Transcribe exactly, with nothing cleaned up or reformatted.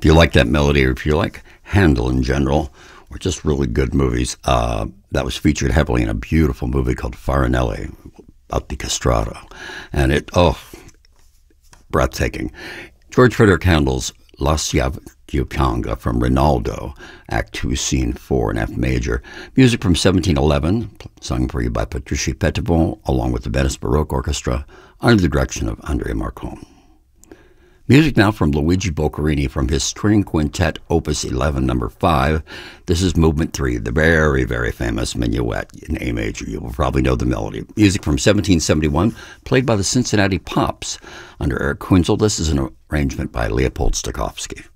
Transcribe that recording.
If you like that melody, or if you like Handel in general, or just really good movies, uh, that was featured heavily in a beautiful movie called Farinelli about the castrato. And it, oh, breathtaking. George Frederick Handel's La Sciaguapanga from Rinaldo, Act two, Scene four in F major. Music from seventeen eleven, sung for you by Patrice Petitbon, along with the Venice Baroque Orchestra, under the direction of Andrea Marcon. Music now from Luigi Boccherini from his string quintet, Opus eleven, number five. This is Movement three, the very, very famous minuet in A major. You will probably know the melody. Music from seventeen seventy-one, played by the Cincinnati Pops under Eric Quinzel. This is an arrangement by Leopold Stokowski.